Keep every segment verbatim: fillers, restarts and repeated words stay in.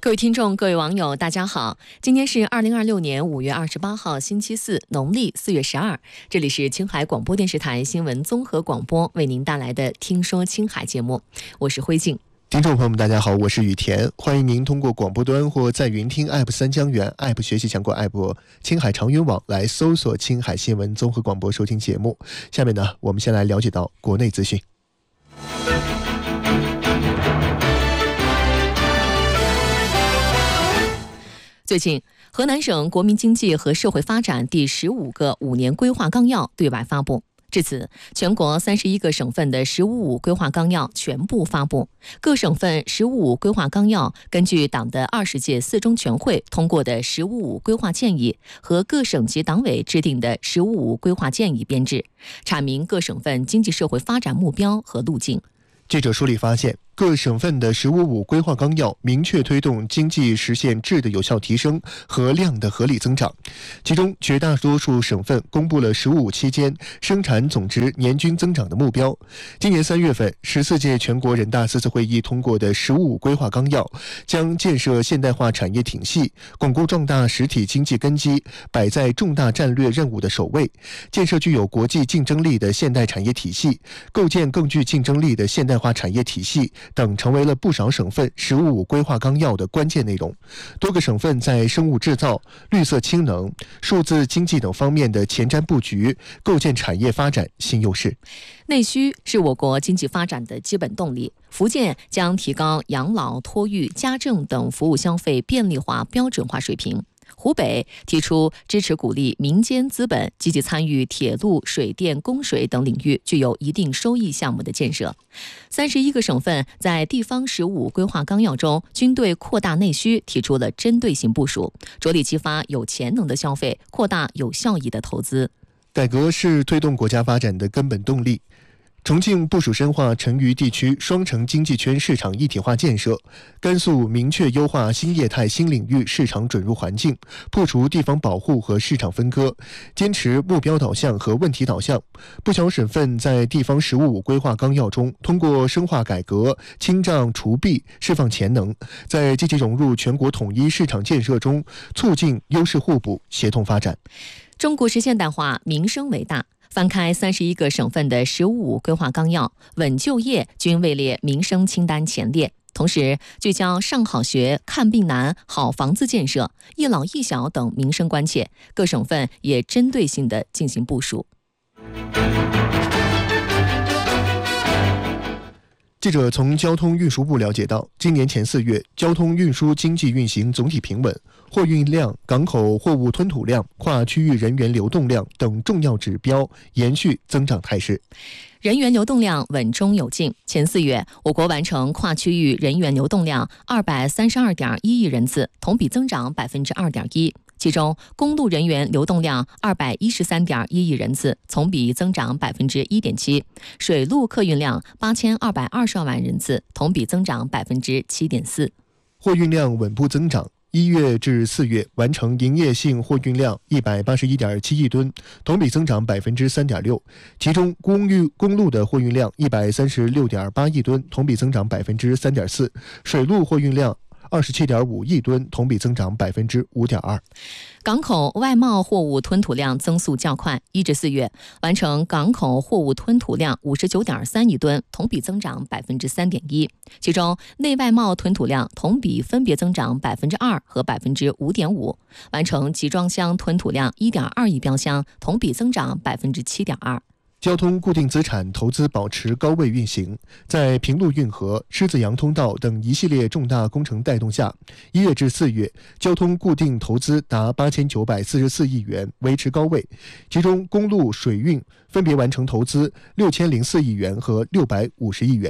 各位听众、各位网友，大家好！今天是二零二六年五月二十八号，星期四，农历四月十二。这里是青海广播电视台新闻综合广播为您带来的《听说青海》节目，我是辉静。 听众朋友们，大家好，我是雨田，欢迎您通过广播端或在云听 App 三江源 App 学习强国 App 青海长云网来搜索青海新闻综合广播收听节目。下面呢，我们先来了解到国内资讯。 最近，河南省国民经济和社会发展第十五个五年规划纲要对外发布。至此，全国三十一个省份的“十五五”规划纲要全部发布。各省份“十五五”规划纲要根据党的二十届四中全会通过的“十五五”规划建议和各省级党委制定的“十五五”规划建议编制，阐明各省份经济社会发展目标和路径。 记者梳理发现，各省份的“十五五”规划纲要明确推动经济实现质的有效提升和量的合理增长。其中，绝大多数省份公布了“十五五”期间生产总值年均增长的目标。今年三月份，十四届全国人大四次会议通过的“十五五”规划纲要，将建设现代化产业体系、巩固壮大实体经济根基摆在重大战略任务的首位，建设具有国际竞争力的现代产业体系，构建更具竞争力的现代化产业体系等成为了不少省份“十五五”规划纲要的关键内容。多个省份在生物制造、绿色氢能、数字经济等方面的前瞻布局，构建产业发展新优势。 内需是我国经济发展的基本动力。福建将提高养老、托育、家政等服务消费便利化、标准化水平。湖北提出支持鼓励民间资本积极参与铁路、水电、供水等领域具有一定收益项目的建设。三十一个省份在地方“十五五”规划纲要中，均对扩大内需提出了针对性部署，着力激发有潜能的消费，扩大有效益的投资。 改革是推动国家发展的根本动力。重庆部署深化成渝地区双城经济圈市场一体化建设，甘肃明确优化新业态新领域市场准入环境，破除地方保护和市场分割，坚持目标导向和问题导向。不少省份在地方“十五五”规划纲要中，通过深化改革、清障除弊、释放潜能，在积极融入全国统一市场建设中，促进优势互补、协同发展。 中国式现代化，民生为大。翻开三十一个省份的“十五五”规划纲要，稳就业均位列民生清单前列。同时，聚焦上好学、看病难、好房子建设、一老一小等民生关切，各省份也针对性地进行部署。 记者从交通运输部了解到，今年前四月，交通运输经济运行总体平稳，货运量、港口货物吞吐量、跨区域人员流动量等重要指标延续增长态势。 人员流动量稳中有进，前四月，我国完成跨区域人员流动量二百三十二点一亿人次，同比增长百分之二点一。其中，公路人员流动量二百一十三点一亿人次，同比增长百分之一点七；水路客运量八千二百二十二万人次，同比增长百分之七点四。 货运量稳步增长。一月至四月完成营业性货运量一百八十一点七亿吨，同比增长百分之三点六。其中，公运公路的货运量一百三十六点八亿吨，同比增长百分之三点四；水路货运量二十七点五亿吨，同比增长百分之五点二。 港口外贸货物吞吐量增速较快，一至四月完成港口货物吞吐量五十九点三亿吨，同比增长百分之三点一。其中，内外贸吞吐量同比分别增长百分之二和百分之五点五，完成集装箱吞吐量一点二亿标箱，同比增长百分之七点二。 交通固定资产投资保持高位运行，在平陆运河、狮子洋通道等一系列重大工程带动下，一月至四月，交通固定投资达八千九百四十四亿元，维持高位。其中，公路、水运分别完成投资六千零四亿元和六百五十亿元。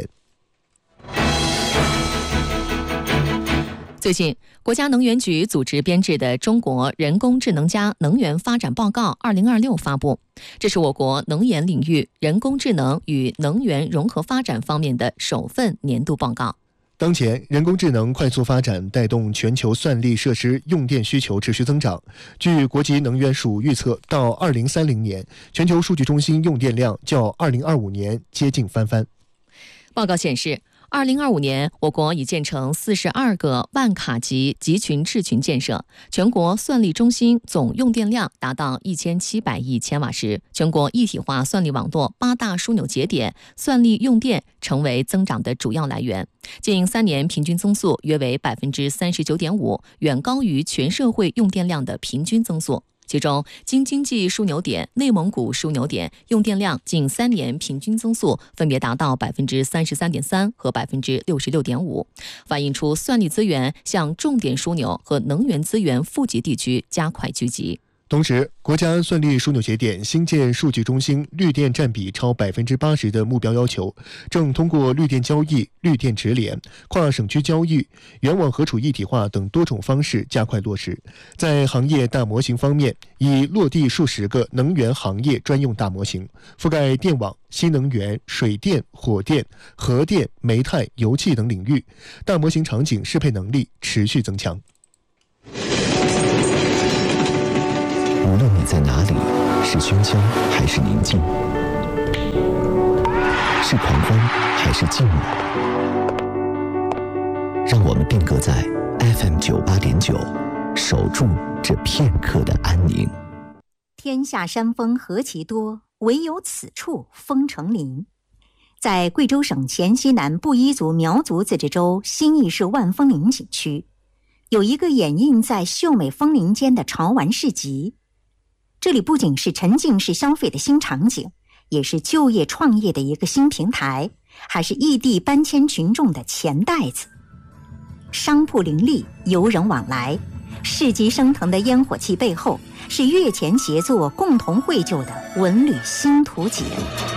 最近，国家能源局组织编制的《中国人工智能加能源发展报告二零二六》发布，这是我国能源领域人工智能与能源融合发展方面的首份年度报告。 当前，人工智能快速发展带动全球算力设施用电需求持续增长。据国际能源署预测，到二零三零年，全球数据中心用电量较二零二五年接近翻番。 报告显示， 二零二五年，我国已建成四十二个万卡级集群智群建设，全国算力中心总用电量达到一千七百亿千瓦时，全国一体化算力网络八大枢纽节点算力用电成为增长的主要来源，近三年平均增速约为百分之三十九点五，远高于全社会用电量的平均增速。其中，京津冀枢纽点、内蒙古枢纽点用电量近三年平均增速分别达到百分之三十三点三和百分之六十六点五，反映出算力资源向重点枢纽和能源资源富集地区加快聚集。 同时，国家算力枢纽节点新建数据中心绿电占比超百分之八十的目标要求，正通过绿电交易、绿电直连、跨省区交易、原网核储一体化等多种方式加快落实。在行业大模型方面，已落地数十个能源行业专用大模型，覆盖电网、新能源、水电、火电、核电、煤炭、油气等领域，大模型场景适配能力持续增强。 无论你在哪里，是喧嚣还是宁静，是狂欢还是静默，让我们定格在 F M 九八点九，守住这片刻的安宁。 天下山峰何其多，唯有此处风成林。在贵州省黔西南布依族苗族自治州新义市万峰林景区，有一个掩映在秀美枫林间的潮玩市集。这里不仅是沉浸式消费的新场景，也是就业创业的一个新平台，还是异地搬迁群众的钱袋子。商铺林立，游人往来，市集升腾的烟火气背后，是越黔协作共同绘就的文旅新图景。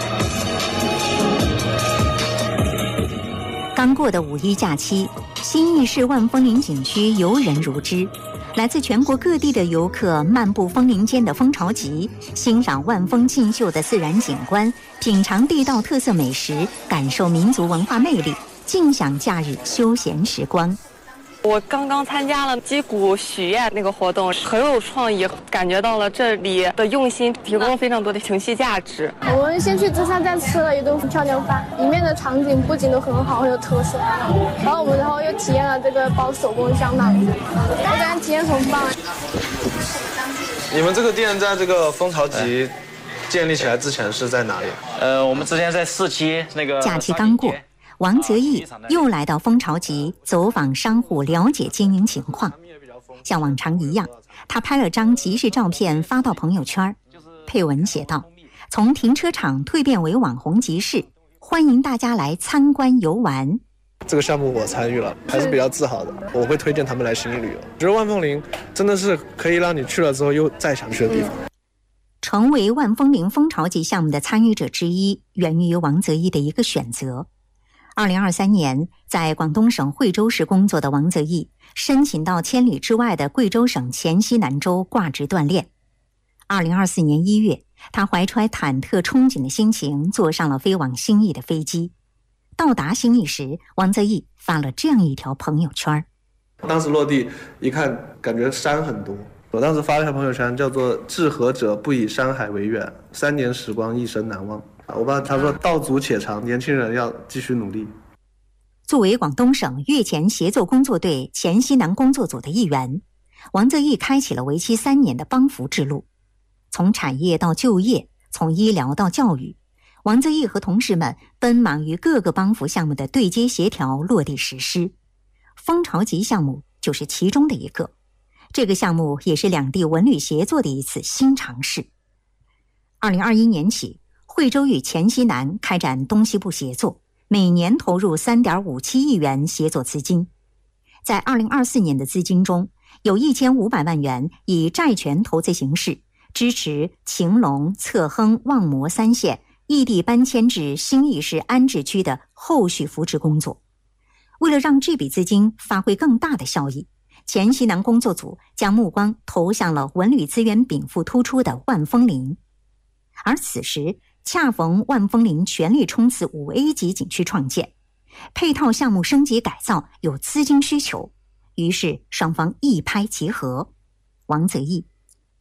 刚过的五一假期，新义市万峰林景区游人如织，来自全国各地的游客漫步枫林间的蜂巢集，欣赏万峰竞秀的自然景观，品尝地道特色美食，感受民族文化魅力，尽享假日休闲时光。 我刚刚参加了击鼓许愿那个活动，很有创意，感觉到了这里的用心，提供了非常多的情绪价值。 我们先去芝山站吃了一顿漂亮饭，里面的场景布景都很好，很有特色。然后我们然后又体验了这个包手工香囊，我感觉体验很棒。 你们这个店在这个蜂巢集建立起来之前是在哪里？ 呃，我们之前在市期那个。 假期刚过，王泽义又来到蜂巢集走访商户，了解经营情况。像往常一样，他拍了张集市照片发到朋友圈，配文写道：从停车场蜕变为网红集市，欢迎大家来参观游玩。 这个项目我参与了，还是比较自豪的。我会推荐他们来新义旅游，觉得万峰林真的是可以让你去了之后又再想去的地方。 成为万峰林蜂巢集项目的参与者之一，源于王泽义的一个选择。二零二三年，在广东省惠州市工作的王泽义申请到千里之外的贵州省黔西南州挂职锻炼。二零二四年一月，他怀揣忐忑憧憬的心情，坐上了飞往新义的飞机。到达新义时，王泽义发了这样一条朋友圈。 当时落地一看，感觉山很多。我当时发了一条朋友圈，叫做“志合者不以山海为远，三年时光一生难忘”。我爸他说道阻且长，年轻人要继续努力。 作为广东省越黔协作工作队黔西南工作组的一员，王泽义开启了为期三年的帮扶之路。从产业到就业，从医疗到教育，王泽义和同事们奔忙于各个帮扶项目的对接协调落地实施。蜂巢集项目就是其中的一个，这个项目也是两地文旅协作的一次新尝试。二零二一年起，惠州与黔西南开展东西部协作，每年投入 三点五七亿元协作资金。在二零二四年的资金中，有一千五百万元以债权投资形式支持晴隆、策亨、望摩三县异地搬迁至新义市安置区的后续扶持工作。为了让这笔资金发挥更大的效益，黔西南工作组将目光投向了文旅资源禀赋突出的万峰林。而此时恰逢万峰林全力冲刺 五 A 级景区创建，配套项目升级改造有资金需求，于是双方一拍即合。王泽义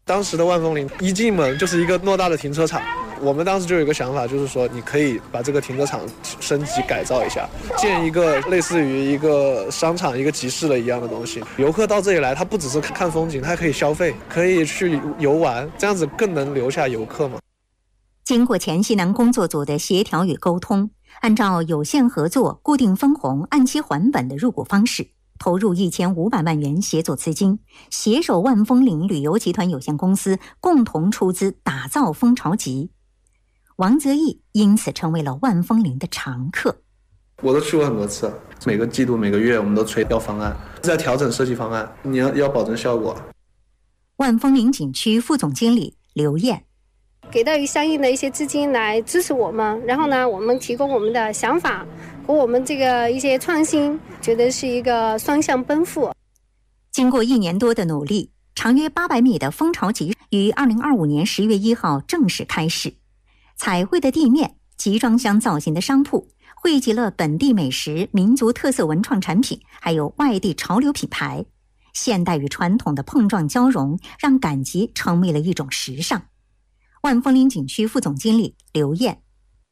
当时的万丰林一进门就是一个偌大的停车场，我们当时就有一个想法，就是说你可以把这个停车场升级改造一下，建一个类似于一个商场、一个集市的一样的东西。游客到这里来，他不只是看风景，他还可以消费，可以去游玩，这样子更能留下游客嘛。 经过黔西南工作组的协调与沟通，按照有限合作、固定分红、按期还本的入股方式，投入一千五百万元协作资金，携手万丰林旅游集团有限公司共同出资打造蜂巢集。王泽义因此成为了万丰林的常客。 我都去过很多次，每个季度、每个月我们都催要方案，在调整设计方案，你要要保证效果。 万丰林景区副总经理刘燕。 给到相应的一些资金来支持我们，然后呢，我们提供我们的想法和我们这个一些创新，觉得是一个双向奔赴。 经过一年多的努力，长约八百米的蜂巢集于二零二五年十月一号正式开始。彩绘的地面、集装箱造型的商铺，汇集了本地美食、民族特色文创产品，还有外地潮流品牌。现代与传统的碰撞交融，让赶集成为了一种时尚。万丰林景区副总经理刘燕。